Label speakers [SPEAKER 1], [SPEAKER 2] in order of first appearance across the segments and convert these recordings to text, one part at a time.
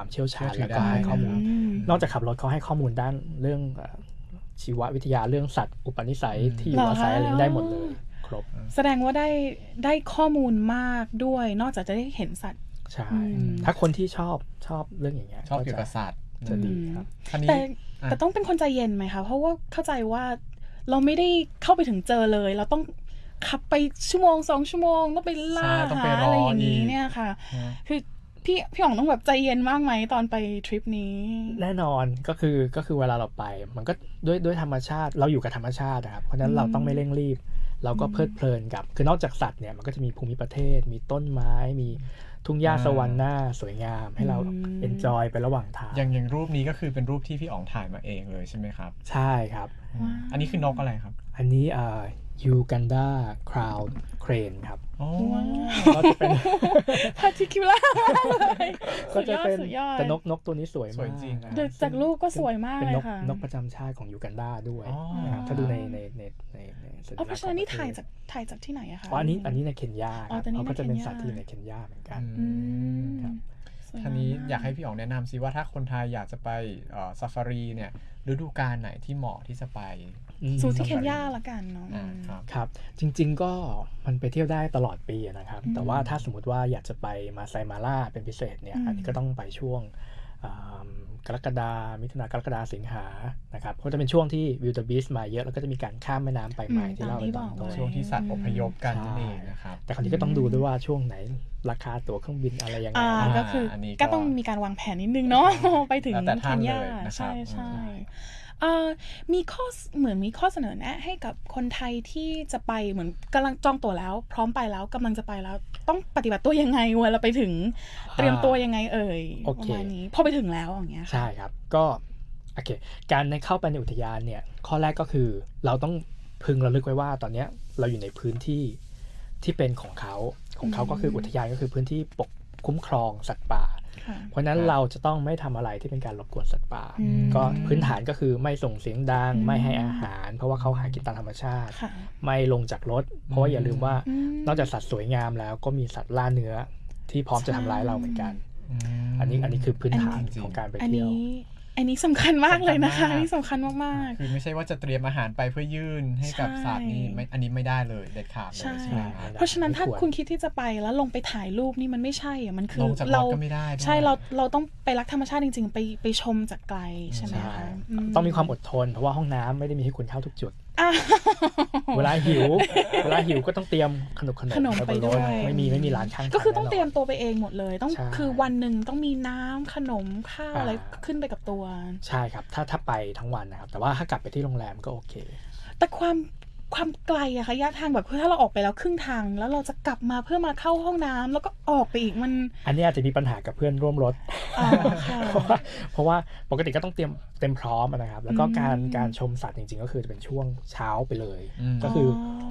[SPEAKER 1] ความเชี่ยวชาญแล้วก็ให้ข้อมูลนอกจากขับรถเขาให้ข้อมูลด้านเรื่องชีววิทยาเรื่องสัตว์อุปนิสัยที่อยู่อาศัยอะไรได้หมดเลยครบ
[SPEAKER 2] แสดงว่าได้ข้อมูลมากด้วยนอกจากจะได้เห็นสัตว์
[SPEAKER 1] ใช่ถ้าคนที่ชอบเรื่องอย่างเงี้ย
[SPEAKER 3] ชอบเกี่ยวกับสัตว์
[SPEAKER 1] จะดีครับ
[SPEAKER 2] แต่ต้องเป็นคนใจเย็นไหมคะเพราะว่าเข้าใจว่าเราไม่ได้เข้าไปถึงเจอเลยเราต้องขับไปชั่วโมง2ชั่วโมงต้องไปล่าหาอะไรอย่างนี้เนี่ยค่ะคือพี่อ๋องต้องแบบใจเย็นมากไหมตอนไปทริปนี้
[SPEAKER 1] แน่นอนก็คือเวลาเราไปมันก็ด้วยธรรมชาติเราอยู่กับธรรมชาตินะครับเพราะฉะนั้นเราต้องไม่เร่งรีบเราก็เพลิดเพลินกับคือนอกจากสัตว์เนี่ยมันก็จะมีภูมิประเทศมีต้นไม้มีทุ่งหญ้าสวรรค์หน้าสวยงามให้เราเอนจอยไประหว่างทาง
[SPEAKER 3] อย่างรูปนี้ก็คือเป็นรูปที่พี่อ๋องถ่ายมาเองเลยใช่ไหมครับ
[SPEAKER 1] ใช่ครับ
[SPEAKER 3] อันนี้คือนกอะไรครับ
[SPEAKER 1] อันนี้ยูกันดาคราวเครนครับ
[SPEAKER 2] ก็จะเป็นพาร์ติคิวล่าเลย
[SPEAKER 1] ก็จะเป็นแต่นกตัวนี้สวยมาก
[SPEAKER 3] จริง
[SPEAKER 2] จากรูปก็สวยมากเลยค่ะ
[SPEAKER 1] เป็นนกประจำชาติของยูกันดาด้วยถ้าดูใน
[SPEAKER 2] เพราะฉะนั้นนี่ถ่ายจากที่ไหนอะคะ
[SPEAKER 1] อันนี้ในเคนยาเขาก็จะเป็นสัตว์ที่อยู่ในเคนยาเหมือนกัน
[SPEAKER 3] ครับทีนี้อยากให้พี่อ๋องแนะนำซิว่าถ้าคนไทยอยากจะไปซาฟารีเนี่ยฤดูกาลไหนที่เหมาะที่จะไป
[SPEAKER 2] สู่ที่เคนยาละกันเนาะ
[SPEAKER 1] ครับจริงๆก็มันไปเที่ยวได้ตลอดปีนะครับแต่ว่าถ้าสมมติว่าอยากจะไปมาไซมาร่าเป็นพิเศษเนี่ยอันนี้ก็ต้องไปช่วงกรกฎามิถุนากรกฎาสิงหานะครับเพราะจะเป็นช่วงที่วิลเดอร์บีสมาเยอะแล้วก็จะมีการข้ามแม่น้ำไปใหม่ที่เล่าไปตอนต้น
[SPEAKER 3] ช่วงที่สัตว์อพยพกันนั่นเองนะครับ
[SPEAKER 1] แต่คราวนี้ก็ต้องดูด้วยว่าช่วงไหนราคาตั๋วเครื่องบินอะไรยังไง
[SPEAKER 2] ก็คือก็ต้องมีการวางแผนนิดนึงเนาะไปถึงเคนยาใช่มีข้อเสนอแนะให้กับคนไทยที่จะไปเหมือนกำลังจองตั๋วแล้วพร้อมไปแล้วกำลังจะไปแล้วต้องปฏิบัติตัวยังไงเวลาไปถึงเตรียมตัวยังไงประมาณนี้พอไปถึงแล้วอย่างเงี้ย
[SPEAKER 1] ใช่ครับก็โอเคการเข้าไปในอุทยานเนี่ยข้อแรกก็คือเราต้องพึงระลึกไว้ว่าตอนนี้เราอยู่ในพื้นที่ที่เป็นของเขาก็คืออุทยานก็คือพื้นที่ปกคุ้มครองสัตว์ป่าเพราะนั้นเราจะต้องไม่ทำอะไรที่เป็นการรบกวนสัตว์ป่าก็พื้นฐานก็คือไม่ส่งเสียงดังไม่ให้อาหารเพราะว่าเขาหากินตามธรรมชาติไม่ลงจากรถเพราะว่าอย่าลืมว่านอกจากสัตว์สวยงามแล้วก็มีสัตว์ล่าเนื้อที่พร้อมจะทำร้ายเราเหมือนกันอันนี้คือพื้นฐานของการไปเที่ยว
[SPEAKER 2] อันนี้สำคัญมากเลยนะคะนี่สำคัญมาก
[SPEAKER 3] ๆคือไม่ใช่ว่าจะเตรียมอาหารไปเพื่อยื่นให้กับสัตว์นี่อันนี้ไม่ได้เลยเด็ดขาดเลยใช่ไหม
[SPEAKER 2] เพราะฉะนั้นถ้าคุณคิดที่จะไปแล้วลงไปถ่ายรูปนี่มันไม่ใช่อะมันคือ
[SPEAKER 3] เรา
[SPEAKER 2] ใช่เราต้องไปรักธรรมชาติจริงๆไปชมจากไกลใช่ไหมคะ
[SPEAKER 1] ต้องมีความอดทนเพราะว่าห้องน้ำไม่ได้มีให้คุณเข้าทุกจุดเวลาหิวก็ต้องเตรียมขนม
[SPEAKER 2] ไปด้วย
[SPEAKER 1] ไม่มีร้านข้าง
[SPEAKER 2] ก็คือต้องเตรียมตัวไปเองหมดเลยต้องคือวันหนึ่งต้องมีน้ำขนมข้าวอะไรขึ้นไปกับตัว
[SPEAKER 1] ใช่ครับถ้าไปทั้งวันนะครับแต่ว่าถ้ากลับไปที่โรงแรมก็โอเค
[SPEAKER 2] แต่ความไกลอะคะระยะทางแบบถ้าเราออกไปแล้วครึ่งทางแล้วเราจะกลับมาเพื่อมาเข้าห้องน้ำแล้วก็ออกไปอีกมัน
[SPEAKER 1] อันนี้อาจจะมีปัญหากับเพื่อนร่วมรถเพราะว่าปกติก็ต้องเต็มพร้อมนะครับแล้วก็การชมสัตว์จริงๆก็คือจะเป็นช่วงเช้าไปเลยก็คือ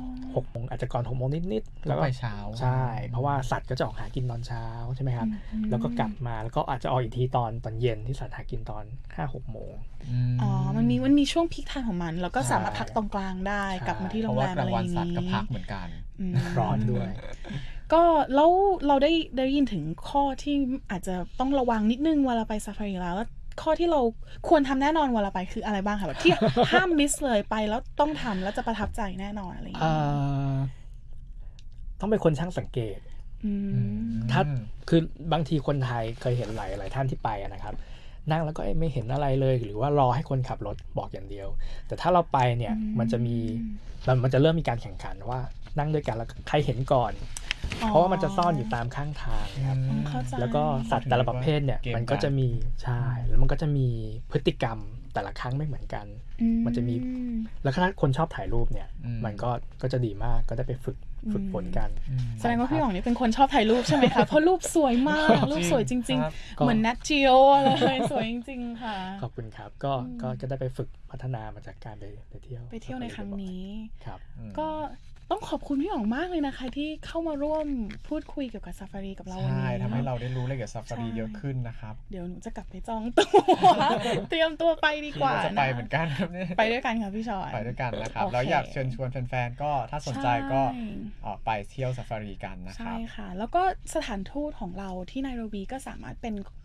[SPEAKER 1] 6 โมงอาจจะก่อน6 โมงนิดๆแล้ว
[SPEAKER 3] ไปเช้า
[SPEAKER 1] ใช่เพราะว่าสัตว์ก็จะออกหากินตอนเช้าใช่ไหมครับแล้วก็กลับมาแล้วก็อาจจะออกอีกทีตอนเย็นที่สัตว์หากินตอน 5-6 โมง
[SPEAKER 2] มันมีช่วงพีคไทม์ของมันแล้วก็สามารถพักตรงกลางได้กลับมาที่โรงแรมอะไรอย่างนี้
[SPEAKER 3] สัตว์ก็พักเหมือนกัน
[SPEAKER 1] ร้อนด้วย
[SPEAKER 2] ก็แล้วเราได้ยินถึงข้อที่อาจจะต้องระวังนิดนึงเวลาไปซาฟารีแล้วข้อที่เราควรทำแน่นอนเวลาไปคืออะไรบ้างคะแบบที่ห้ามมิสเลยไปแล้วต้องทำแล้วจะประทับใจแน่นอนอะไรอย่างนี้
[SPEAKER 1] ต้องเป็นคนช่างสังเกตถ้าคือบางทีคนไทยเคยเห็นหลายท่านที่ไปนะครับนั่งแล้วก็ไม่เห็นอะไรเลยหรือว่ารอให้คนขับรถบอกอย่างเดียวแต่ถ้าเราไปเนี่ยมันจะเริ่มมีการแข่งขันว่านั่งด้วยกันแล้วใครเห็นก่อนเพราะว่ามันจะซ่อนอยู่ตามข้างทางครับแล้วก็สัตว์แต่ละประเภทเนี่ยมันก็จะมีใช่แล้วมันก็จะมีพฤติกรรมแต่ละครั้งไม่เหมือนกันมันจะมีแล้วถ้าคนชอบถ่ายรูปเนี่ยมันก็จะดีมากก็ได้ไปฝึกฝนกัน
[SPEAKER 2] แสดงว่าพี่หยองนี่เป็นคนชอบถ่ายรูปใช่ไหมคะเพราะรูปสวยมากรูปสวยจริงๆเหมือนนัทจิโอเลยสวยจริงๆค่ะ
[SPEAKER 1] ขอบคุณครับก็ได้ไปฝึกพัฒนามาจากการไปเที่ยว
[SPEAKER 2] ในครั้งนี้
[SPEAKER 1] ครับ
[SPEAKER 2] ก็ต้องขอบคุณพี่หยองมากเลยนะคะที่เข้ามาร่วมพูดคุยเกี่ยวกับซาฟารีกับเราวันนี้
[SPEAKER 3] ใช่ทำให้เราได้รู้เรื่องเกี่ยวกับซาฟารีเยอะขึ้นนะครับ
[SPEAKER 2] เดี๋ยวหนูจะกลับไปจองตัวเตรียมตัวไปดีกว่า
[SPEAKER 3] จะไปเหมือนกันครับเนี่ย
[SPEAKER 2] ไปด้วยกันค่ะพี่ชอย
[SPEAKER 3] ไปด้วยกันนะครับแล้วอยากเชิญชวนแฟนๆก็ถ้าสนใจก็ไปเที่ยวซาฟารีกันนะครับ
[SPEAKER 2] ใช่ค่ะแล้วก็สถานทูตของเราที่ไนโรบีก็สามารถเป็นแบบ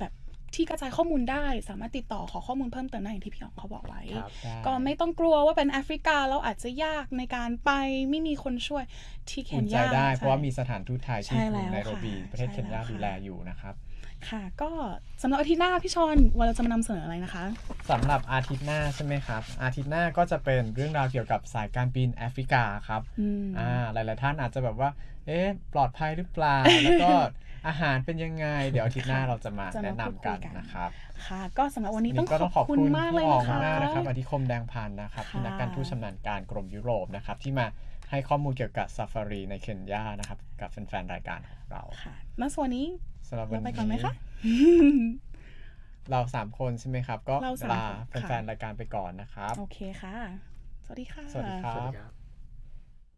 [SPEAKER 2] ที่กระจายข้อมูลได้สามารถติดต่อขอข้อมูลเพิ่มเติมได้อย่างที่พี่อ๋องเขาบอกไว้
[SPEAKER 1] ครับ
[SPEAKER 2] ก็ไม่ต้องกลัวว่าเป็นแอฟริกาแล้วอาจจะยากในการไปไม่มีคนช่วยที่เคนยา
[SPEAKER 3] ได้เพราะว่ามีสถานทูตไทยที่
[SPEAKER 2] ใช่
[SPEAKER 3] กรุ
[SPEAKER 2] แล้
[SPEAKER 3] ง
[SPEAKER 2] ว
[SPEAKER 3] ไนโรบี
[SPEAKER 2] ค่ะ
[SPEAKER 3] ประเทศเคนยา
[SPEAKER 2] ใช่แล้ว
[SPEAKER 3] ดูแลอยู่นะครับ
[SPEAKER 2] ค่ะก็สำหรับอาทิตย์หน้าพี่ชอนว่าเราจะมานำเสนออะไรนะคะ
[SPEAKER 3] สำหรับอาทิตย์หน้าใช่ไหมครับอาทิตย์หน้าก็จะเป็นเรื่องราวเกี่ยวกับสายการบินแอฟริกาครับหลายๆท่านอาจจะแบบว่าปลอดภัยหรือเปล่า แล้วก็อาหารเป็นยังไงเดี๋ยวอาทิตย์หน้าเราจะมาแนะนำกันนะครับ
[SPEAKER 2] ค่ะก็สำหรับวันนี้ต้องขอบคุณมากเลย
[SPEAKER 3] นะคะ
[SPEAKER 2] นะคะ
[SPEAKER 3] อธิคมแดงพันธ์นะครับที่นักการทูตชำนาญการกรมยุโรปนะครับที่มาให้ข้อมูลเกี่ยวกับซาฟารีในเคนยานะครับกับแฟนๆรายการของเรา
[SPEAKER 2] ค่ะแล้วส่วนนี้เราไปก่อนไหมคะ
[SPEAKER 3] เรา3คนใช่ไหมครับก็ลาแฟนๆรายการไปก่อนนะครับ
[SPEAKER 2] โอเคค่ะสวัสดีค่ะ
[SPEAKER 3] สวัสดีครับ